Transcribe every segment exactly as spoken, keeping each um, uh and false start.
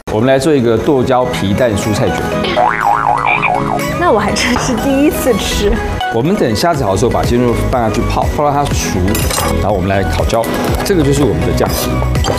我们来做一个剁椒皮蛋蔬菜卷。 那我还真是第一次吃。 我们等虾子好的时候，把鸡肉放下去泡，泡到它熟，然后我们来烤焦。这个就是我们的酱汁，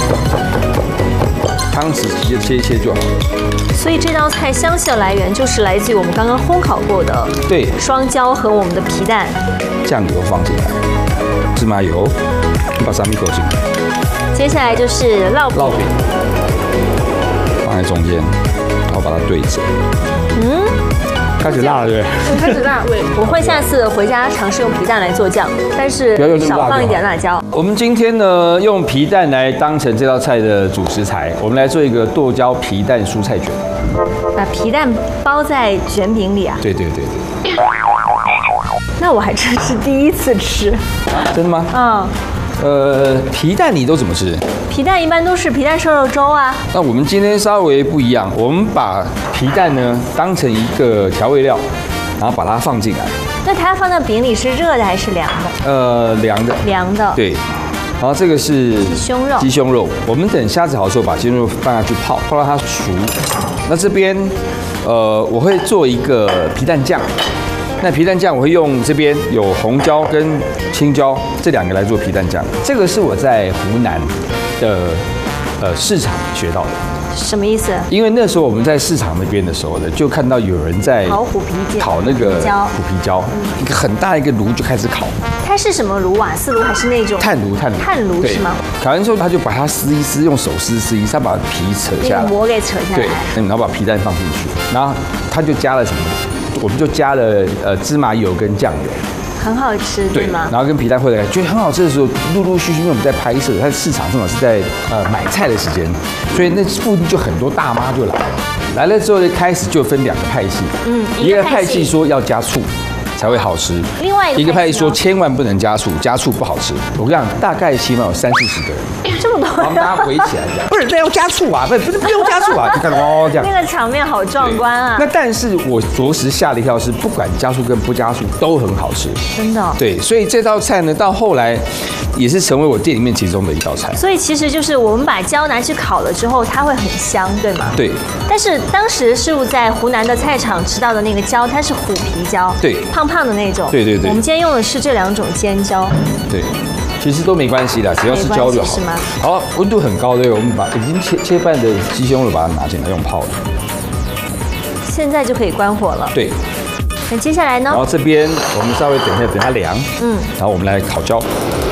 汤匙直接切一切就好。 所以这道菜香气的来源就是来自于我们刚刚烘烤过的对双椒和我们的皮蛋。 酱油放进来，芝麻油，把沙米狗进来。 接下来就是烙饼。 烙饼放在中间，然后把它对折。嗯。开始辣了，对不对？ 开始辣味。我会下次回家尝试用皮蛋来做酱，但是少放一点辣椒。 我们今天呢，用皮蛋来当成这道菜的主食材，我们来做一个剁椒皮蛋蔬菜卷。 把皮蛋包在卷饼里啊？ 对对对对。 那我还真是第一次吃。 真的吗？ 嗯。 呃，皮蛋你都怎么吃？ 皮蛋一般都是皮蛋瘦肉粥啊。 那我们今天稍微不一样，我们把皮蛋呢当成一个调味料，然后把它放进来。 那它放到饼里是热的还是凉的？ 呃，凉的。 凉的。 对。然后这个是鸡胸肉。 鸡胸肉，我们等虾子好的时候，把鸡胸肉放下去泡，泡到它熟。那这边，呃，我会做一个皮蛋酱。那皮蛋酱我会用这边有红椒跟青椒这两个来做皮蛋酱，这个是我在湖南的呃市场学到的。 什么意思？ 因为那时候我们在市场那边的时候呢，就看到有人在烤虎皮椒， 烤那个虎皮椒，一个很大一个炉就开始烤。 它是什么炉？瓦斯炉还是那种炭炉？炭炉。 炭炉是吗？ 烤完之后，他就把它撕一撕，用手撕撕一撕，他把皮扯下来， 膜给扯下来。 对，然后把皮蛋放进去，然后他就加了什么？我们就加了呃芝麻油跟酱油， 很好吃，对吗？ 然后跟皮蛋混在一起，觉得很好吃的时候，陆陆续续因为我们在拍摄，它市场正好是在呃买菜的时间，所以那附近就很多大妈就来了，来了之后就开始就分两个派系，嗯，一个派系说要加醋才会好吃， 另外一个派系说千万不能加醋，加醋不好吃。我跟你讲，大概起码有三四十个人， 这么多， 然后大家围起来讲，不是，那要加醋啊，不是，不是不用加醋啊，就看哦这样。 那个场面好壮观啊！ 那但是我着实吓了一跳，是不管加醋跟不加醋都很好吃， 真的。 对，所以这道菜呢，到后来也是成为我店里面其中的一道菜。 所以其实就是我们把椒拿去烤了之后，它会很香，对吗？ 对。 但是当时师傅在湖南的菜场吃到的那个椒，它是虎皮椒， 对， 胖胖的那种。 对对对。 我们今天用的是这两种尖椒。 对。其实都没关系的，只要是椒就好。 是吗？ 好，温度很高的，我们把已经切切半的鸡胸肉把它拿进来用泡的。 现在就可以关火了。 对。 那接下来呢？ 然后这边我们稍微等一下，等它凉。嗯。然后我们来烤焦。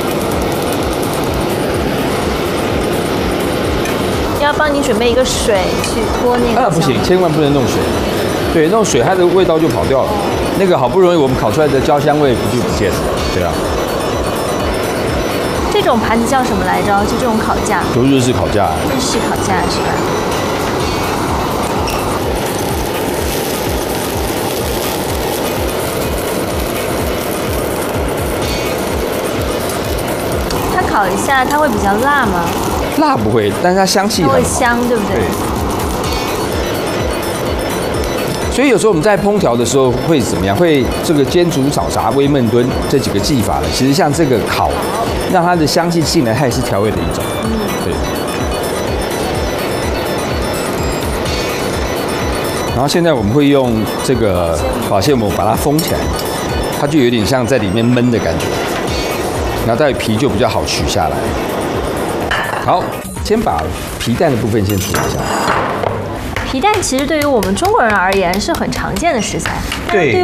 要帮你准备一个水去脱那个。 啊，不行，千万不能弄水。对，弄水它的味道就跑掉了。那个好不容易我们烤出来的焦香味不就不见了？对啊。 这种盘子叫什么来着？就这种烤架。 就日式烤架。 日式烤架是吧？它烤一下，它会比较辣吗？ 辣不会，但是它香气很好。 会香，对不对？ 对。所以有时候我们在烹调的时候会怎么样？会这个煎煮炒炸煨焖炖这几个技法呢？其实像这个烤，让它的香气进来，它也是调味的一种。嗯，对。然后现在我们会用这个保鲜膜把它封起来，它就有点像在里面焖的感觉，然后待会皮就比较好取下来。好，先把皮蛋的部分先处理一下。 皮蛋其实对于我们中国人而言是很常见的食材， 对。